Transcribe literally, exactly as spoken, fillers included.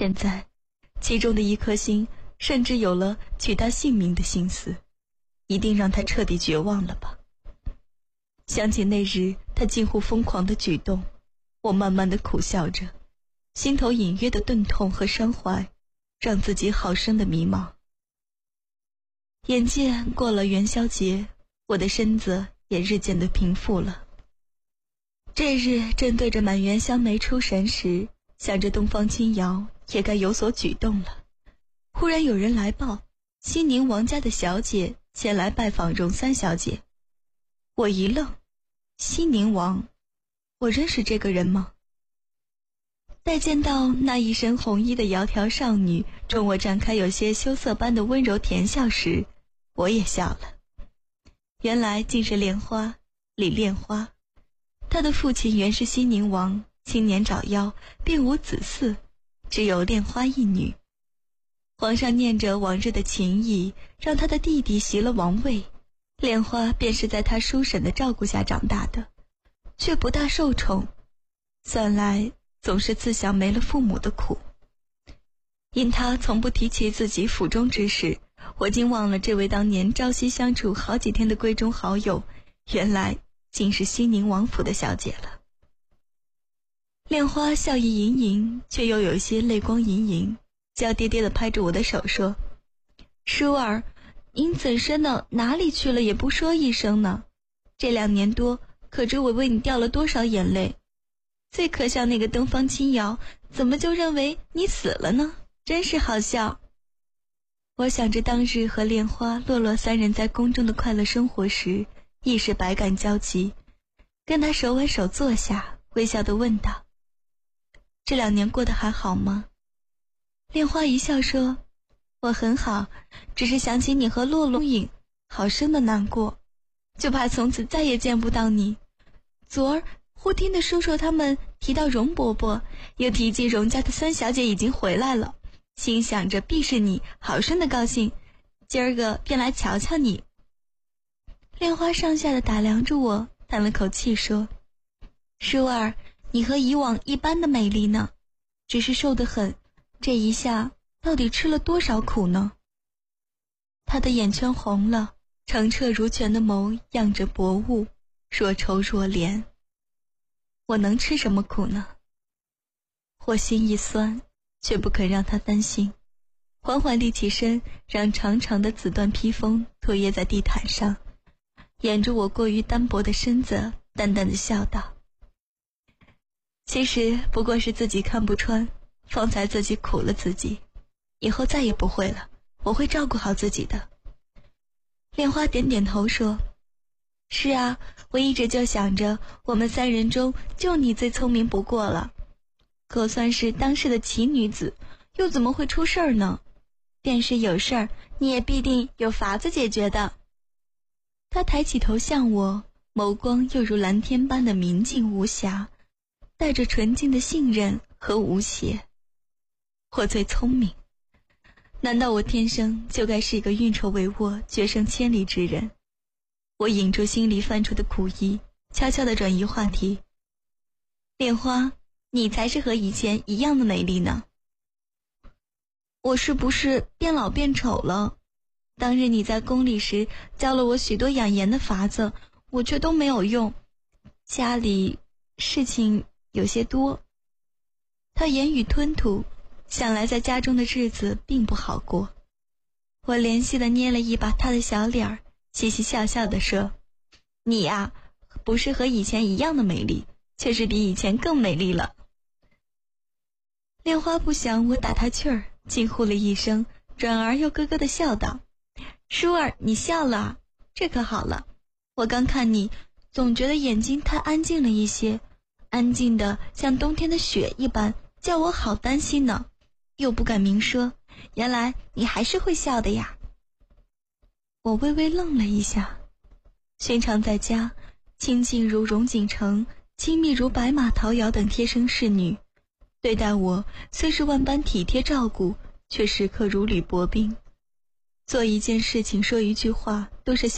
现在其中的一颗心甚至有了取他性命的心思，一定让他彻底绝望了吧。想起那日他近乎疯狂的举动，我慢慢的苦笑着，心头隐约的钝痛和伤怀让自己好生的迷茫。眼见过了元宵节，我的身子也日渐的平复了。这日正对着满园香梅出神时，想着东方青瑶也该有所举动了。忽然有人来报，西宁王家的小姐前来拜访荣三小姐。我一愣，西宁王，我认识这个人吗？待见到那一身红衣的窈窕少女冲我展开有些羞涩般的温柔甜笑时，我也笑了。原来竟是莲花，李莲花。他的父亲原是西宁王，青年早夭，并无子嗣，只有莲花一女。皇上念着往日的情谊，让他的弟弟袭了王位，莲花便是在他叔婶的照顾下长大的，却不大受宠，算来总是自小没了父母的苦。因他从不提起自己府中之事，我竟忘了这位当年朝夕相处好几天的闺中好友，原来竟是西宁王府的小姐了。莲花笑意盈盈，却又有些泪光盈盈，娇嗲嗲地拍着我的手说：叔儿，您怎生的哪里去了也不说一声呢？这两年多可知我为你掉了多少眼泪。最可笑那个东方青瑶怎么就认为你死了呢？真是好笑。我想着当日和莲花、洛洛三人在宫中的快乐生活时，一时百感交集，跟他手挽手坐下，微笑地问道：这两年过得还好吗？莲花一笑说：我很好，只是想起你和洛洛影，好生的难过，就怕从此再也见不到你。昨儿忽听得叔叔他们提到荣伯伯，又提及荣家的三小姐已经回来了，心想着必是你，好生的高兴，今儿个便来瞧瞧你。莲花上下的打量着我，叹了口气说：叔儿，你和以往一般的美丽呢，只是瘦得很，这一下到底吃了多少苦呢？他的眼圈红了，澄澈如泉的眸漾着薄雾，若愁若怜。我能吃什么苦呢？我心一酸，却不肯让他担心，缓缓立起身，让长长的紫缎披风拖曳在地毯上，沿着我过于单薄的身子，淡淡的笑道：其实不过是自己看不穿，方才自己苦了自己，以后再也不会了，我会照顾好自己的。莲花点点头说：是啊，我一直就想着我们三人中就你最聪明不过了，可算是当世的奇女子，又怎么会出事儿呢？便是有事儿，你也必定有法子解决的。他抬起头向我，眸光又如蓝天般的明净无瑕，带着纯净的信任和无邪。我最聪明，难道我天生就该是一个运筹帷幄、决胜千里之人？我隐住心里泛出的苦意，悄悄地转移话题：莲花，你才是和以前一样的美丽呢。我是不是变老变丑了？当日你在宫里时教了我许多养颜的法子，我却都没有用，家里事情有些多。他言语吞吐，想来在家中的日子并不好过。我怜惜地捏了一把他的小脸儿，嘻嘻笑笑地说：你呀、啊，不是和以前一样的美丽，却是比以前更美丽了。莲花不想我打他趣儿，惊呼了一声，转而又咯咯地笑道：叔儿，你笑了，这可好了。我刚看你，总觉得眼睛太安静了一些，安静的像冬天的雪一般，叫我好担心呢，又不敢明说，原来你还是会笑的呀。我微微愣了一下，寻常在家，清静如荣锦城，亲密如白马桃瑶等贴身侍女，对待我虽是万般体贴照顾，却时刻如履薄冰。做一件事情，说一句话，都是小